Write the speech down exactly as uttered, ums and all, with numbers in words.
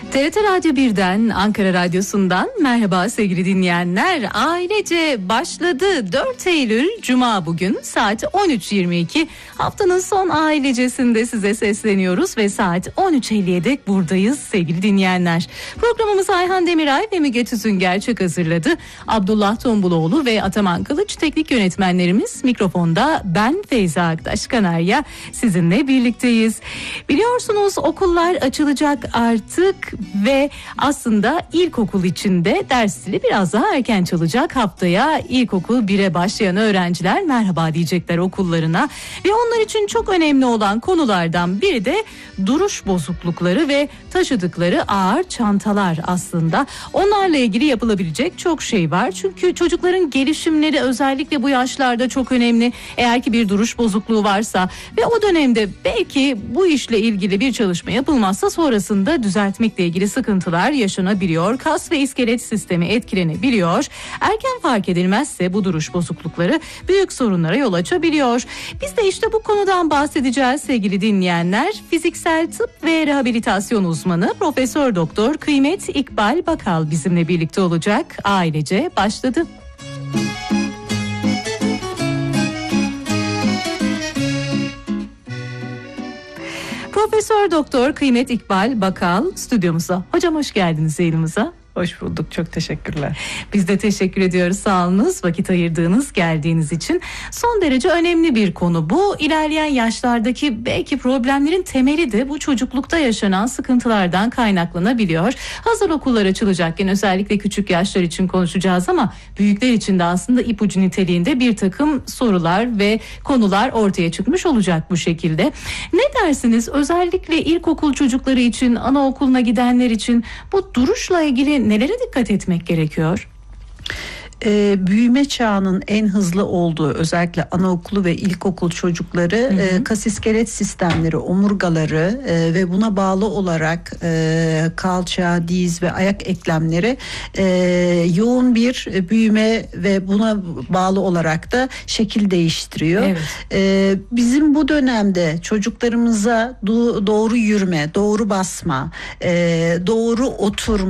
T R T Radyo birden, Ankara Radyosu'ndan merhaba sevgili dinleyenler. Ailece başladı. dört Eylül Cuma bugün saat on üç yirmi iki. Haftanın son ailecesinde size sesleniyoruz ve saat on üç elliye dek buradayız sevgili dinleyenler. Programımızı Ayhan Demiray ve Müge Tüzüngerçek hazırladı. Abdullah Tombuloğlu ve Ataman Kılıç teknik yönetmenlerimiz, mikrofonda ben Feyza Aktaş Kanarya sizinle birlikteyiz. Biliyorsunuz okullar açılacak artık. Ve aslında ilkokul içinde ders zili biraz daha erken çalacak. Haftaya ilkokul bire başlayan öğrenciler merhaba diyecekler okullarına. Ve onlar için çok önemli olan konulardan biri de duruş bozuklukları ve taşıdıkları ağır çantalar aslında. Onlarla ilgili yapılabilecek çok şey var. Çünkü çocukların gelişimleri özellikle bu yaşlarda çok önemli. Eğer ki bir duruş bozukluğu varsa ve o dönemde belki bu işle ilgili bir çalışma yapılmazsa sonrasında düzeltmekle ilgili sıkıntılar yaşanabiliyor. Kas ve iskelet sistemi etkilenebiliyor. Erken fark edilmezse bu duruş bozuklukları büyük sorunlara yol açabiliyor. Biz de işte bu konudan bahsedeceğiz sevgili dinleyenler. Fiziksel tıp ve rehabilitasyon uzmanı Profesör Doktor Kıymet İkbal Bakal bizimle birlikte olacak. Ailece başladı. Profesör Doktor Kıymet İkbal Bakal stüdyomuza. Hocam hoş geldiniz yayınımıza. Hoş bulduk. Çok teşekkürler. Biz de teşekkür ediyoruz. Sağ olunuz. Vakit ayırdığınız, geldiğiniz için. Son derece önemli bir konu bu. İlerleyen yaşlardaki belki problemlerin temeli de bu çocuklukta yaşanan sıkıntılardan kaynaklanabiliyor. Hazır okullar açılacakken özellikle küçük yaşlar için konuşacağız ama büyükler için de aslında ipucu niteliğinde bir takım sorular ve konular ortaya çıkmış olacak bu şekilde. Ne dersiniz? Özellikle ilkokul çocukları için, anaokuluna gidenler için bu duruşla ilgili nelere dikkat etmek gerekiyor? Ee, büyüme çağının en hızlı olduğu özellikle anaokulu ve ilkokul çocukları hı hı. E, kas iskelet sistemleri, omurgaları e, ve buna bağlı olarak e, kalça, diz ve ayak eklemleri e, yoğun bir büyüme ve buna bağlı olarak da şekil değiştiriyor. Evet. E, bizim bu dönemde çocuklarımıza do- doğru yürüme, doğru basma, e, doğru oturma,